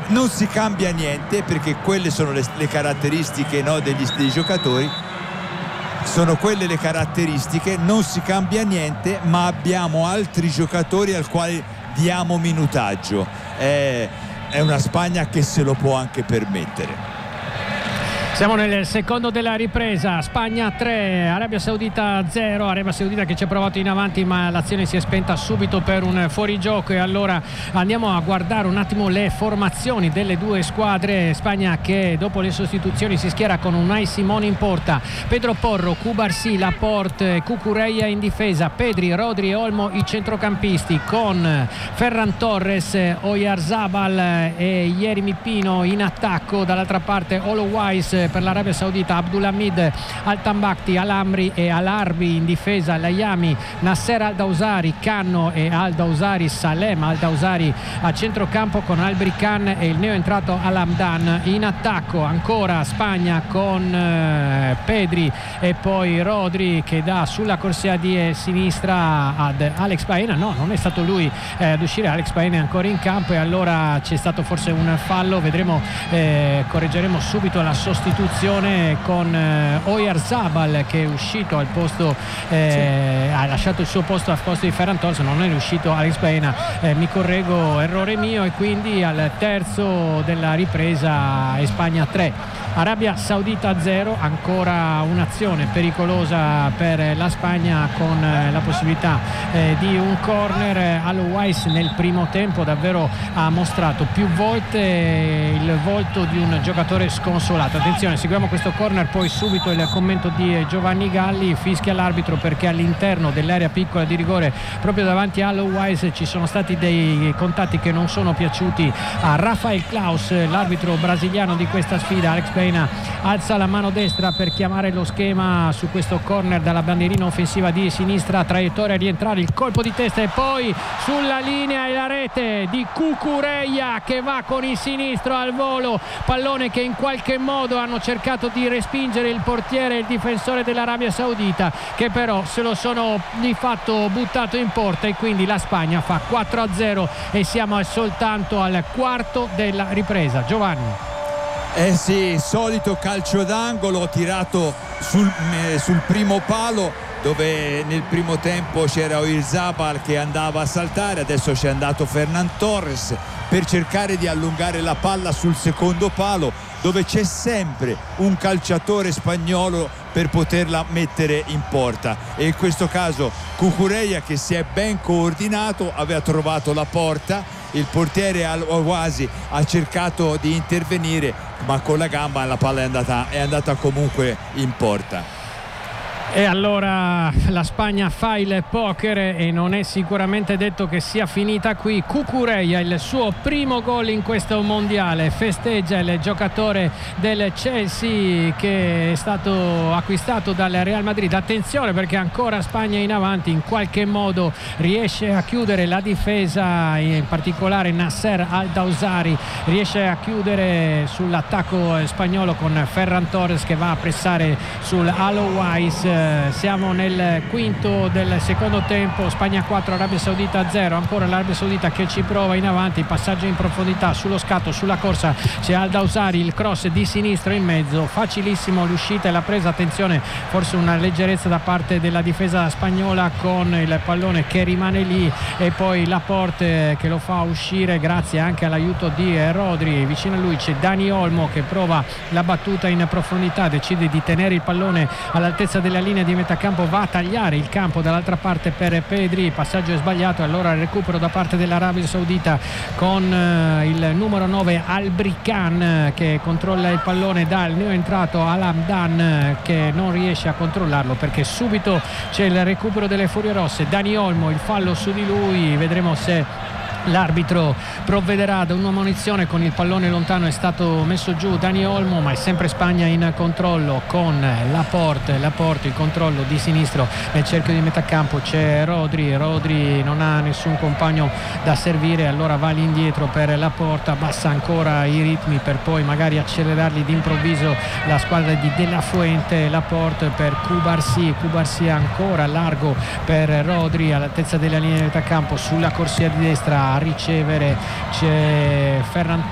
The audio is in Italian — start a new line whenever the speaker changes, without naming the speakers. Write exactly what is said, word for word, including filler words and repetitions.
non si cambia niente, perché quelle sono le, le caratteristiche, no, degli, dei giocatori, sono quelle le caratteristiche, non si cambia niente, ma abbiamo altri giocatori al quale diamo minutaggio. È, è una Spagna che se lo può anche permettere.
Siamo nel secondo della ripresa. Spagna tre, Arabia Saudita zero. Arabia Saudita che ci ha provato in avanti, ma l'azione si è spenta subito per un fuorigioco. E allora andiamo a guardare un attimo le formazioni delle due squadre. Spagna che dopo le sostituzioni si schiera con Unai Simone in porta, Pedro Porro, Cubarsí, Laporte, Cucurella in difesa, Pedri, Rodri e Olmo i centrocampisti, con Ferran Torres, Oyarzabal e Yeremy Pino in attacco. Dall'altra parte Olo-Wise per l'Arabia Saudita, Abdulhamid, Al-Tambakti, Al-Amri e Al-Arbi in difesa, Layami, Nasser Al-Dawsari, Canno e Al-Dawsari, Salem Al-Dawsari a centrocampo con Albrican e il neoentrato Al-Hamdan in attacco. Ancora Spagna con eh, Pedri e poi Rodri che dà sulla corsia di sinistra ad Alex Baena. No, non è stato lui eh, ad uscire, Alex Baena è ancora in campo e allora c'è stato forse un fallo, vedremo, eh, correggeremo subito la sostituzione con eh, Oyarzabal che è uscito al posto, eh, sì. ha lasciato il suo posto al posto di Ferran Torres, non è riuscito Alex Baena, eh, mi correggo, errore mio, e quindi al terzo della ripresa è Spagna tre, Arabia Saudita zero. Ancora un'azione pericolosa per la Spagna con eh, la possibilità eh, di un corner. Olo-Wise nel primo tempo davvero ha mostrato più volte il volto di un giocatore sconsolato. Attenzione, seguiamo questo corner, poi subito il commento di Giovanni Galli, fischia l'arbitro perché all'interno dell'area piccola di rigore proprio davanti a Olo-Wise ci sono stati dei contatti che non sono piaciuti a Rafael Klaus, l'arbitro brasiliano di questa sfida. Alex Baena alza la mano destra per chiamare lo schema su questo corner dalla bandierina offensiva di sinistra, traiettoria a rientrare, il colpo di testa e poi sulla linea e la rete di Cucurella che va con il sinistro al volo, pallone che in qualche modo hanno cercato di respingere il portiere e il difensore dell'Arabia Saudita, che però se lo sono di fatto buttato in porta, e quindi la Spagna fa quattro a zero e siamo soltanto al quarto della ripresa. Giovanni.
Eh sì, solito calcio d'angolo tirato sul, eh, sul primo palo, dove nel primo tempo c'era Oyarzabal che andava a saltare, adesso c'è andato Ferran Torres per cercare di allungare la palla sul secondo palo, dove c'è sempre un calciatore spagnolo per poterla mettere in porta, e in questo caso Cucurella, che si è ben coordinato, aveva trovato la porta, il portiere Al-Owasi ha cercato di intervenire, ma con la gamba la palla è andata, è andata comunque in porta.
E allora la Spagna fa il poker e non è sicuramente detto che sia finita qui. Cucurella, il suo primo gol in questo mondiale, festeggia il giocatore del Chelsea che è stato acquistato dal Real Madrid. Attenzione perché ancora Spagna in avanti, in qualche modo riesce a chiudere la difesa, in particolare Nasser Al-Dawsari riesce a chiudere sull'attacco spagnolo con Ferran Torres che va a pressare sul Olo-Wise. Siamo nel quinto del secondo tempo, Spagna quattro, Arabia Saudita zero. Ancora l'Arabia Saudita che ci prova in avanti, passaggio in profondità, sullo scatto, sulla corsa c'è Al-Dawsari, il cross di sinistro in mezzo, facilissimo l'uscita e la presa. Attenzione, forse una leggerezza da parte della difesa spagnola con il pallone che rimane lì, e poi Laporte che lo fa uscire grazie anche all'aiuto di Rodri. Vicino a lui c'è Dani Olmo che prova la battuta in profondità, decide di tenere il pallone all'altezza della linea di metacampo, va a tagliare il campo dall'altra parte per Pedri, passaggio è sbagliato, e allora il recupero da parte dell'Arabia Saudita con eh, il numero nove Albrican che controlla il pallone dal neoentrato Al-Hamdan che non riesce a controllarlo perché subito c'è il recupero delle Furie Rosse. Dani Olmo, il fallo su di lui, vedremo se l'arbitro provvederà ad una munizione. Con il pallone lontano è stato messo giù Dani Olmo, ma è sempre Spagna in controllo con Laporte, Laporte il controllo di sinistro nel cerchio di metacampo, c'è Rodri, Rodri non ha nessun compagno da servire, allora va all'indietro per Laporte, abbassa ancora i ritmi per poi magari accelerarli d'improvviso la squadra di De La Fuente. Laporte per Cubarsí, Cubarsí ancora largo per Rodri all'altezza della linea di metacampo, sulla corsia di destra a ricevere c'è Ferran